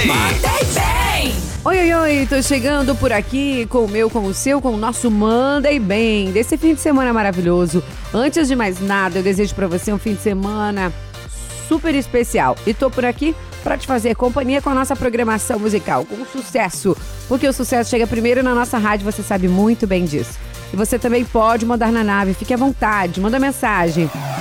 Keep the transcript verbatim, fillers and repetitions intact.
Oi, oi, oi, tô chegando por aqui com o meu, com o seu, com o nosso Mandei Bem, desse fim de semana maravilhoso. Antes de mais nada, eu desejo pra você um fim de semana super especial. E tô por aqui pra te fazer companhia com a nossa programação musical, com sucesso. Porque o sucesso chega primeiro na nossa rádio, você sabe muito bem disso. E você também pode mandar na nave, fique à vontade, manda mensagem.